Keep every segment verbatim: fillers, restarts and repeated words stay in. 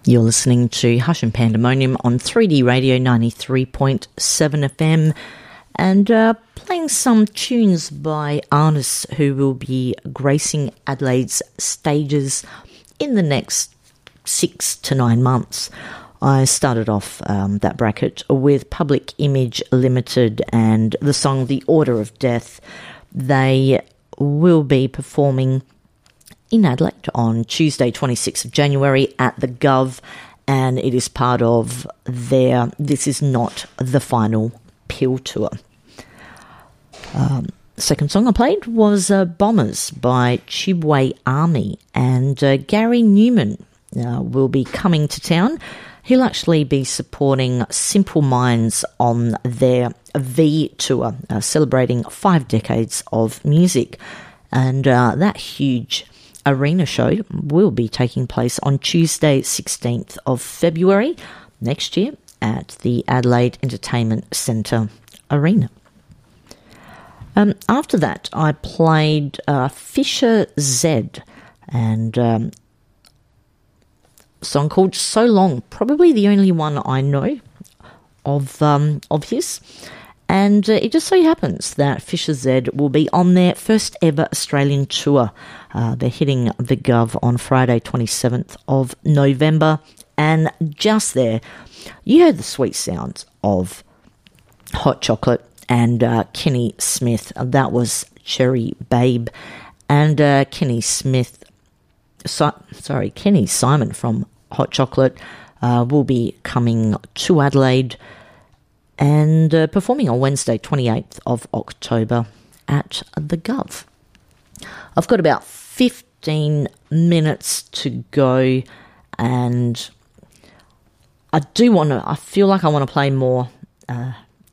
You're listening to Hush and Pandemonium on three D Radio ninety-three point seven F M and uh, playing some tunes by artists who will be gracing Adelaide's stages in the next six to nine months. I started off um, that bracket with Public Image Limited and the song The Order of Death. They will be performing in Adelaide on Tuesday, twenty-sixth of January at the Gov, and it is part of their This Is Not the Final Pill tour. Um, the second song I played was uh, Bombers by Chibwe Army, and uh, Gary Newman uh, will be coming to town. He'll actually be supporting Simple Minds on their V tour, uh, celebrating five decades of music, and uh, that huge arena show will be taking place on Tuesday, sixteenth of February next year at the Adelaide Entertainment Centre Arena. Um, after that, I played uh, Fisher Z and um, a song called So Long, probably the only one I know of um, of his. And uh, it just so happens that Fisher Z will be on their first ever Australian tour. Uh, they're hitting the Gov on Friday, twenty-seventh of November. And just there, you heard the sweet sounds of Hot Chocolate and uh, Kenny Smith. That was Cherry Babe. And uh, Kenny Smith, so, sorry, Kenny Simon from Hot Chocolate uh, will be coming to Adelaide and uh, performing on Wednesday, twenty-eighth of October at the Gov. I've got about fifteen minutes to go, and I do want to, I feel like I want to play more. Uh,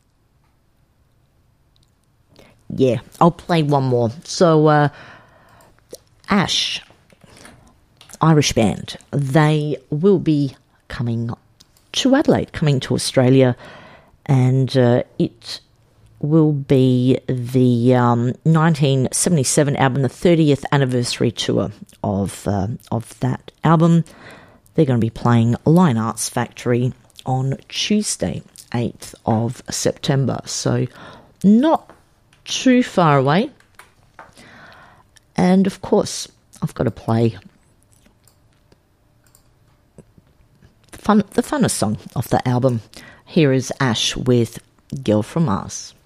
yeah, I'll play one more. So, uh, Ash, Irish band, they will be coming to Adelaide, coming to Australia, and uh, it will be the um, nineteen seventy-seven album, the thirtieth anniversary tour of uh, of that album. They're going to be playing Lion Arts Factory on Tuesday, eighth of September, so not too far away. And of course, I've got to play the, fun, the funnest song of the album. Here is Ash with Girl from Mars.